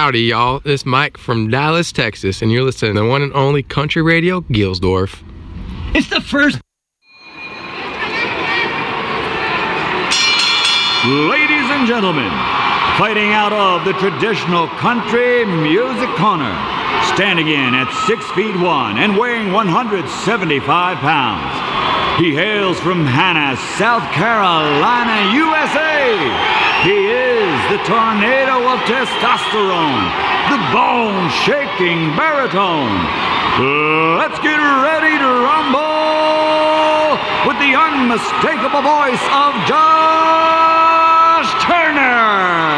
Howdy, y'all. It's Mike from Dallas, Texas, and you're listening to the one and only Country Radio Gilsdorf. It's the first. Ladies and gentlemen, fighting out of the traditional country music corner, standing in at 6 feet 1 and weighing 175 pounds. He hails from Hannah, South Carolina, USA. He is the tornado of testosterone, the bone-shaking baritone. Let's get ready to rumble with the unmistakable voice of John